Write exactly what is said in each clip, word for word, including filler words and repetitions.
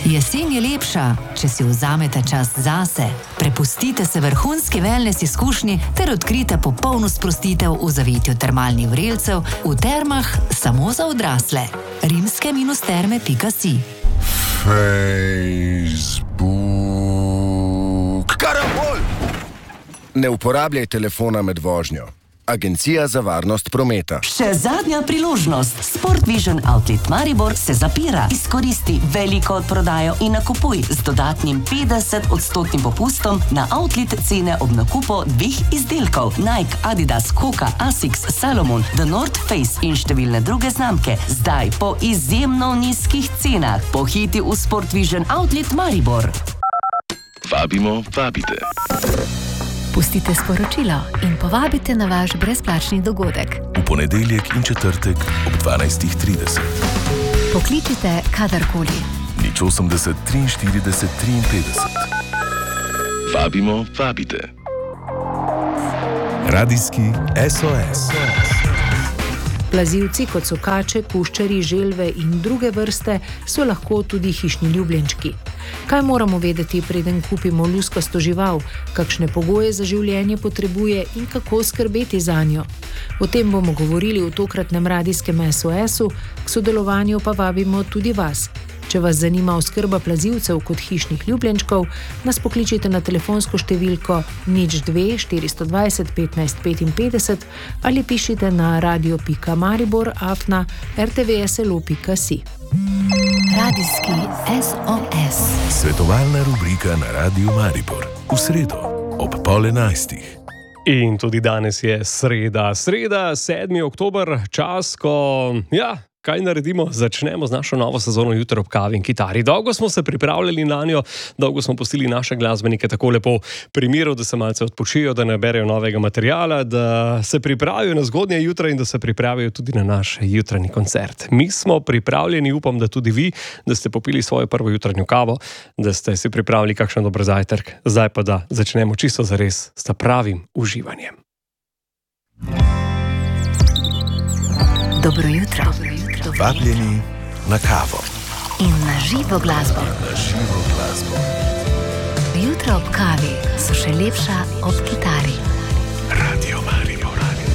Jesen je lepša, če si vzamete čas zase, prepustite se vrhunski wellness izkušnji ter odkrite popolno sprostitev v zavetju termalnih vrelcev v termah samo za odrasle. rimske terme pika si. Facebook. Karambol! Ne uporabljaj telefona med vožnjo. Agencija za varnost prometa. Še zadnja priložnost. Sport Vision Outlet Maribor se zapira. Izkoristi veliko odprodajo in nakupuj z dodatnim petdeset odstotnim popustom na outlet cene ob nakupu dveh izdelkov. Nike, Adidas, Hoka, Asics, Salomon, The North Face in številne druge znamke. Zdaj po izjemno nizkih cenah. Pohiti v Sport Vision Outlet Maribor. Vabimo, vabite. Pustite sporočilo in povabite na vaš brezplačni dogodek. V ponedeljek in četrtek ob dvanajstih trideset. Pokličite kadarkoli. nič osemdeset triinštirideset triinpetdeset. Vabimo, vabite. Radijski S O S. Plazilci, kot so kače, kuščari, želve in druge vrste, so lahko tudi hišni ljubljenčki. Kaj moramo vedeti, preden kupimo luskasto žival, kakšne pogoje za življenje potrebuje in kako skrbeti zanjo? O tem bomo govorili v tokratnem radijskem S O S-u, k sodelovanju pa vabimo tudi vas. Če vas zanima oskrba plazilcev kot hišnih ljubljenčkov, nas pokličite na telefonsko številko nič dve štiristo dvajset petnajst petinpetdeset ali pišite na radio pika maribor afna er te ve es el o pika si. Radijski S O S. Svetovalna rubrika na Radiu Maribor. V sredo ob pol enajstih. In tudi danes je sreda. Sreda, sedmi oktober, čas, ko... Ja, kaj naredimo? Začnemo z našo novo sezono Jutro ob kavi in kitari. Dolgo smo se pripravljali na njo, dolgo smo pustili naše glasbenike tako lepo pri miru, da se malce odpočijo, da ne berejo novega materiala, da se pripravijo na zgodnje jutra in da se pripravijo tudi na naš jutranji koncert. Mi smo pripravljeni, upam, da tudi vi, da ste popili svojo prvo jutranjo kavo, da ste si pripravili kakšen dober zajtrk. Zdaj pa da začnemo čisto zares s pravim uživanjem. Dobro jutro. Vabljeni na kavo. In na živo glasbo. Na živo glasbo. Jutro ob kavi so še lepša ob kitari. Radio Maribor.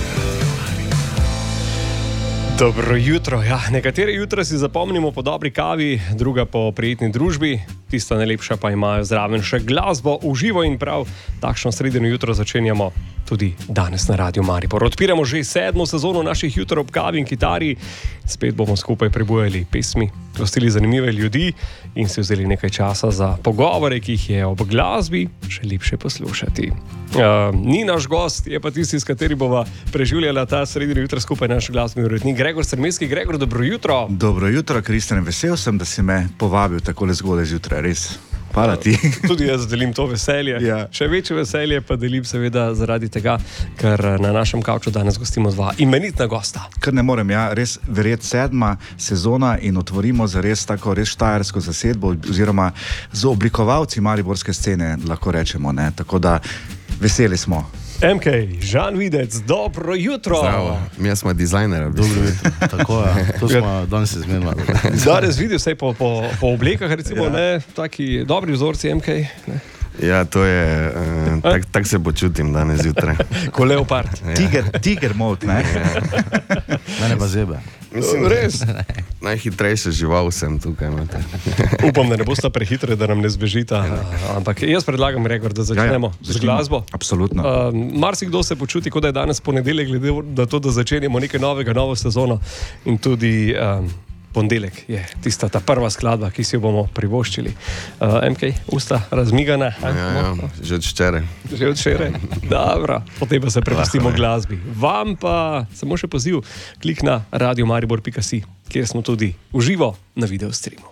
Dobro jutro. Ja, nekatere jutra si zapomnimo po dobri kavi, druga po prijetni družbi. Tista najlepša pa imajo zraven še glasbo v živo in prav takšno sredino jutro začenjamo tudi danes na Radiu Maribor. Odpiramo že sedmo sezono naših jutr ob kavi in kitari. Spet bomo skupaj prebujali pesmi, gostili zanimive ljudi in si vzeli nekaj časa za pogovore, ki jih je ob glasbi še lepše poslušati. Uh, ni naš gost, je pa tisti, s kateri bova preživljala ta sredino jutra skupaj naš glasbeni urednik Gregor Strmejski. Gregor, dobro jutro. Dobro jutro, Kristjan. Vesel sem, da si me povabil takole zgodaj zjutraj, res. Hvala ti. Tudi jaz delim to veselje. Ja. Še večje veselje pa delim seveda zaradi tega, ker na našem kavču danes gostimo dva imenitna gosta. Kar ne morem, ja, res verjeti sedma sezona in otvorimo za res tako res štajersko zasedbo oziroma z oblikovalci mariborske scene, lahko rečemo, ne, tako da veseli smo. M K, Žan Videc, dobro jutro. Zdravo, mi smo dizajnera. Dobro jutro, tako je, to smo danes izmenili. Danes vidim vse po, po, po oblekah, recimo, ja. Ne, taki dobri vzorci M K. Ne. Ja, to je, uh, tak, tak se počutim danes jutraj. Ko leopard. Ja. Tiger, tiger mod, ne? Ja. Mene pa zebe. Mislim, res? Najhitrejša žival sem tukaj. Imate. Upam, da ne bosta prehitre, da nam ne zbežita. Ampak jaz predlagam, Gregor, da začnemo ja, ja. z glasbo. Absolutno. Uh, marsikdo se počuti, kot da je danes ponedeljek, glede na to, da začenjamo nekaj novega, novo sezono. In tudi um, ponedeljek je tista ta prva skladba, ki si jo bomo privoščili. Uh, M K, usta razmigana. Ja, ja, že od včeraj. Že od včeraj. Dobro, potem pa se prepustimo glasbi. Vam pa samo še poziv, klik na radio maribor pika si, kjer smo tudi v živo na video streamu.